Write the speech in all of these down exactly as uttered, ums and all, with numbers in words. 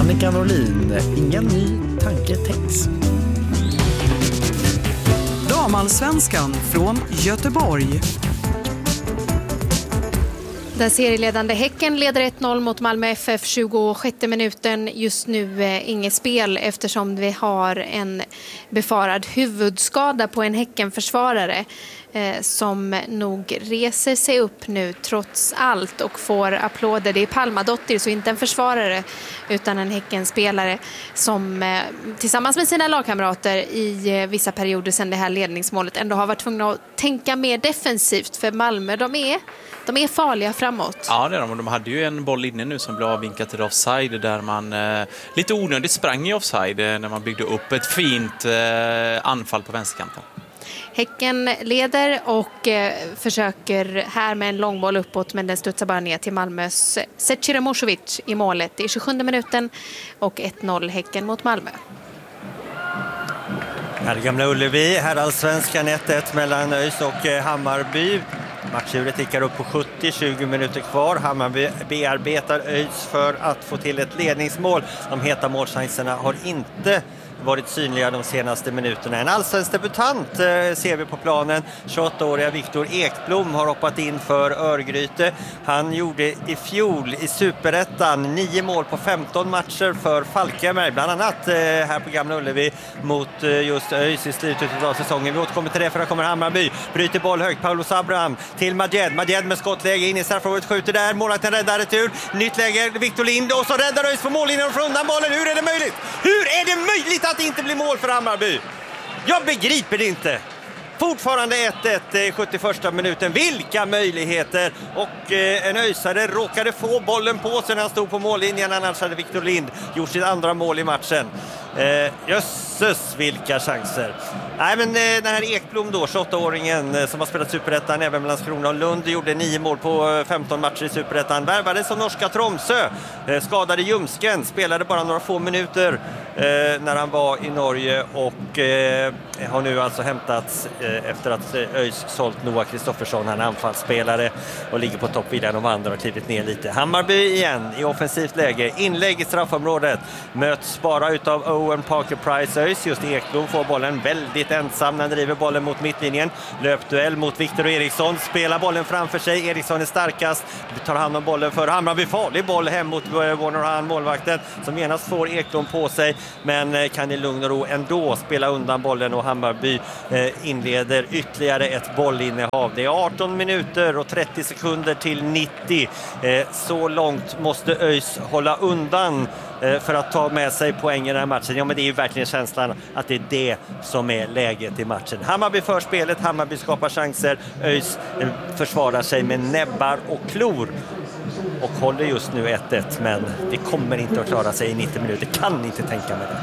Annika Norlin, ingen ny tanke tänks. Damallsvenskan från Göteborg. Där serieledande Häcken leder ett noll mot Malmö F F tjugosjätte minuten. Just nu eh, inget spel eftersom vi har en befarad huvudskada på en Häckenförsvarare eh, som nog reser sig upp nu trots allt och får applåder. Det är Palmadottir, så inte en försvarare utan en Häckenspelare som eh, tillsammans med sina lagkamrater i eh, vissa perioder sedan det här ledningsmålet ändå har varit tvungna att tänka mer defensivt, för Malmö de är De är farliga framåt. Ja, det är de. Och de hade ju en boll inne nu som blev avvinkad till offside där man eh, lite onödigt sprang i offside eh, när man byggde upp ett fint eh, anfall på vänsterkanten. Häcken leder och eh, försöker här med en långboll uppåt, men den studsar bara ner till Malmös Zecira Mošović i målet. Det är tjugosjunde minuten och ett noll Häcken mot Malmö. Här Gamla Ullevi, här Allsvenskan ett ett mellan ÖIS och eh, Hammarby. Matchuret tickar upp på sjuttio, tjugo minuter kvar. Hammarby bearbetar ÖIS för att få till ett ledningsmål. De heta målchanserna har inte varit synliga de senaste minuterna. En allsvensk debutant eh, ser vi på planen. tjugoåttaåriga Viktor Ekblom har hoppat in för Örgryte. Han gjorde i fjol i Superettan nio mål på femton matcher för Falkenberg. Bland annat eh, här på Gamla Ullevi mot eh, just ÖIS i slutet av säsongen. Vi återkommer till det, för där kommer Hammarby. Bryter boll högt. Paulus Abraham till Majed. Majed med skottläge in i straffområdet, skjuter där. Målvakten räddar retur. Nytt läge. Viktor Lind, och så räddar ÖIS på mållinjen och får undan bollen. Hur är det möjligt? Hur är det möjligt att det inte blir mål för Hammarby? Jag begriper det inte. Fortfarande ett ett i sjuttioförsta minuten. Vilka möjligheter! Och eh, en öisare råkade få bollen på sig när han stod på mållinjen. Annars hade Viktor Lind gjort sitt andra mål i matchen. Eh, jösses, vilka chanser. Nej, men eh, den här Ekblom då, tjugoåttaåringen eh, som har spelat Superettan även med Landskrona och Lund, gjorde nio mål på eh, femton matcher i Superettan. Värvades som norska Tromsö. Eh, skadade ljumsken. Spelade bara några få minuter eh, när han var i Norge och eh, har nu alltså hämtats eh, efter att eh, ÖIS sålt Noah Kristoffersson. Han är anfallsspelare och ligger på topp. William de andra har klivit ner lite. Hammarby igen i offensivt läge. Inlägg i straffområdet. Möts bara utav Owen Parker-Price. ÖIS, just Ekblom får bollen väldigt ensam när han driver bollen mot mittlinjen. Löpduell mot Viktor Eriksson. Spelar bollen framför sig. Eriksson är starkast. Tar hand om bollen för Hammarby. Farlig boll hem mot Warner Han, målvakten, som genast får Ekblom på sig. Men kan i lugn och ro ändå spela undan bollen, och Hammarby inleder ytterligare ett bollinnehav. Det är arton minuter och trettio sekunder till nittio. Så långt måste ÖIS hålla undan för att ta med sig poäng i den här matchen. Ja, men det är ju verkligen känslan att det är det som är läget i matchen. Hammarby för spelet, Hammarby skapar chanser, ÖIS försvarar sig med näbbar och klor och håller just nu ett ett, men det kommer inte att klara sig i nittio minuter. Kan inte tänka mig det.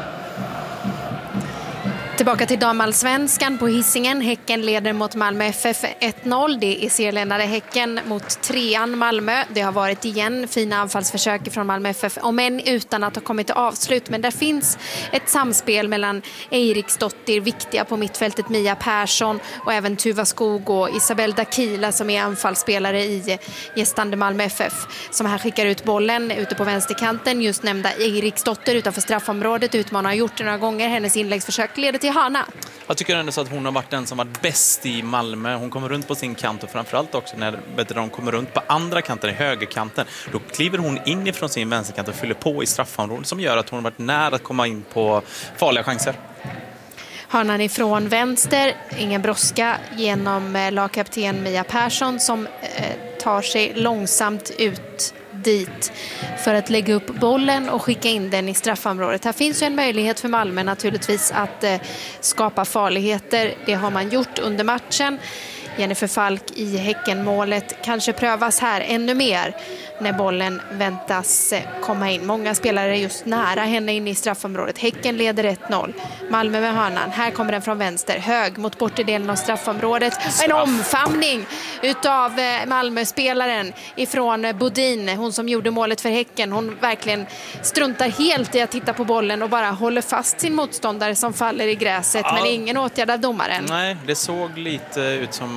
Tillbaka till damallsvenskan på Hisingen. Häcken leder mot Malmö F F ett noll. Det är serieledande Häcken mot trean Malmö. Det har varit igen fina anfallsförsök från Malmö F F, om än utan att ha kommit till avslut. Men där finns ett samspel mellan Eiriksdottir, viktiga på mittfältet, Mia Persson och även Tuva Skog och Isabel Dakila som är anfallsspelare i gästande Malmö F F, som här skickar ut bollen ute på vänsterkanten. Just nämnda Eiriksdottir utanför straffområdet utmanar har gjort det några gånger. Hennes inläggsförsök leder till Hanna. Jag tycker ändå så att hon har varit den som varit bäst i Malmö. Hon kommer runt på sin kant, och framförallt också när de kommer runt på andra kanten, i högerkanten. Då kliver hon in ifrån sin vänsterkant och fyller på i straffområdet, som gör att hon har varit nära att komma in på farliga chanser. Hörnan ifrån vänster, ingen brådska genom lagkapten Mia Persson som eh, tar sig långsamt ut dit för att lägga upp bollen och skicka in den i straffområdet. Här finns ju en möjlighet för Malmö naturligtvis att eh, skapa farligheter. Det har man gjort under matchen. Jennifer Falk i Häckenmålet kanske prövas här ännu mer när bollen väntas komma in. Många spelare är just nära henne in i straffområdet. Häcken leder ett noll. Malmö med hörnan. Här kommer den från vänster. Hög mot bortedelen av straffområdet. En omfamning utav Malmö-spelaren ifrån Bodin. Hon som gjorde målet för Häcken. Hon verkligen struntar helt i att titta på bollen och bara håller fast sin motståndare som faller i gräset. Ja. Men ingen åtgärd av domaren. Nej, det såg lite ut som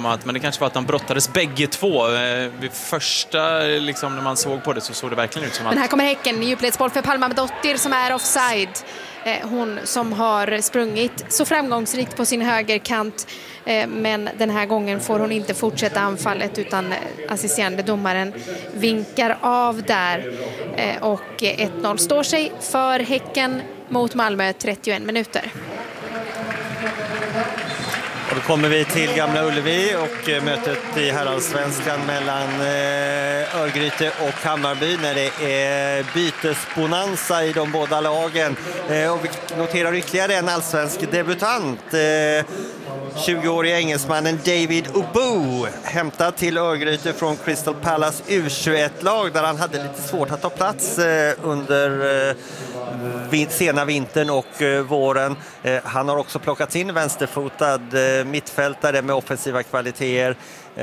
om att, men det kanske var att de brottades bägge två. Eh, vid första, liksom, när man såg på det så såg det verkligen ut som att... Men här kommer Häcken, djupledsboll för Palma Dottir som är offside. Eh, hon som har sprungit så framgångsrikt på sin högerkant, eh, men den här gången får hon inte fortsätta anfallet utan assisterande domaren vinkar av där. Eh, och ett noll står sig för Häcken mot Malmö, trettioen minuter. Och då kommer vi till Gamla Ullevi och mötet i herrallsvenskan mellan Örgryte och Hammarby när det är bytesbonanza i de båda lagen. Och vi noterar ytterligare en allsvensk debutant. tjugoåriga engelsmannen David Obo, hämtad till Örgryte från Crystal Palace U tjugoett-lag där han hade lite svårt att ta plats under sena vintern och våren. Han har också plockats in vänsterfotad mittfältare med offensiva kvaliteter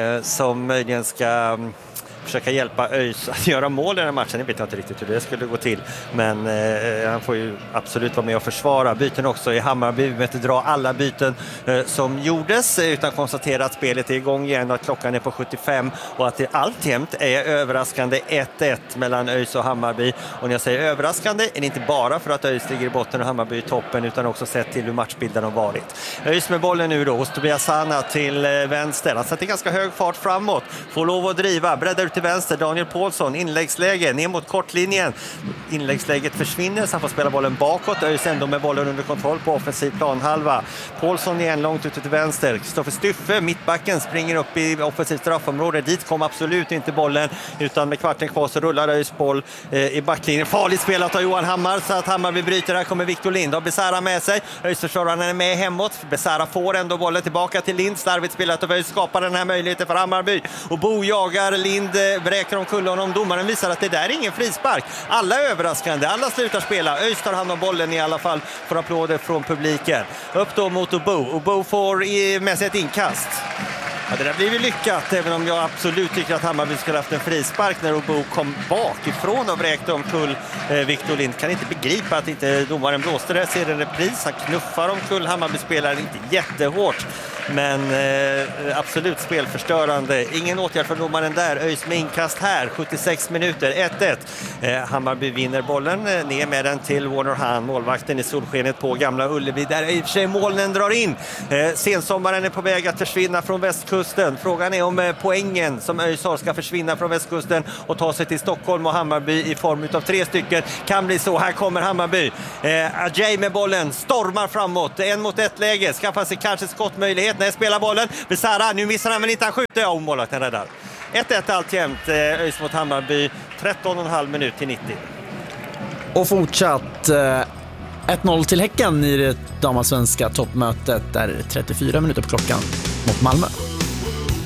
som möjligen ska försöka hjälpa ÖIS att göra mål i den här matchen. Jag vet inte riktigt hur det skulle gå till. Men eh, han får ju absolut vara med och försvara. Byten också i Hammarby. Vi behöver inte dra alla byten eh, som gjordes utan konstatera att spelet är igång igen och att klockan är på sjuttiofem och att det alltjämt är överraskande ett ett mellan ÖIS och Hammarby. Och när jag säger överraskande är det inte bara för att ÖIS ligger i botten och Hammarby i toppen utan också sett till hur matchbilden har varit. ÖIS med bollen nu då hos Tobias Sana till eh, vänster. Han sätter ganska hög fart framåt. Får lov att driva. Breddar ut till vänster, Daniel Paulsson, inläggsläge, ner mot kortlinjen. Inläggsläget försvinner så han får spela bollen bakåt. ÖIS ändå med bollen under kontroll på offensiv planhalva. Paulsson igen långt ute till vänster. Kristoffer Styffe, mittbacken, springer upp i offensivt straffområde. Dit kom absolut inte bollen utan med kvarten kvar så rullar ÖIS boll eh, i backlinjen. Farligt spelat av Johan Hammar så att Hammarby bryter. Här kommer Victor Lind. Har Besara med sig. ÖIS försvararen är med hemåt. Besara får ändå bollen tillbaka till Lind. Starvigt spelat och ÖIS skapar den här möjligheten för Hammarby. Och Bo jagar Lind, vräker omkull honom. Domaren visar att det där är ingen frispark. Alla är överraskande. Alla slutar spela. ÖIS tar hand om bollen i alla fall för applåder från publiken. Upp då mot Obo. Obo får i, med sig ett inkast. Ja, det där blir ju lyckat, även om jag absolut tycker att Hammarby skulle haft en frispark när Obo kom bakifrån och vräkte omkull eh, Victor Lind. Kan inte begripa att inte domaren blåste det. Ser en repris, han knuffar omkull Hammarby-spelaren, inte jättehårt. Men eh, absolut spelförstörande. Ingen åtgärd för domaren där. ÖIS med inkast här. sjuttiosex minuter. ett ett. Eh, Hammarby vinner bollen. Eh, ner med den till Warner Hahn. Målvakten i solskenet på Gamla Ullevi. Där i och för sig molnen drar in. Eh, sensommaren är på väg att försvinna från västkusten. Frågan är om eh, poängen som ÖIS har ska försvinna från västkusten och ta sig till Stockholm och Hammarby i form av tre stycken. Kan bli så. Här kommer Hammarby. Eh, Ajay med bollen. Stormar framåt. En mot ett läge. Skaffar sig kanske skottmöjlighet när jag spelar bollen. Besara, nu missar han men inte han skjuter. Ja, målvakten räddar. ett ett alltjämt. ÖIS mot Hammarby. tretton och en halv minut till nittio. Och fortsatt eh, ett noll till Häcken i det damallsvenska toppmötet där trettiofyra minuter på klockan mot Malmö.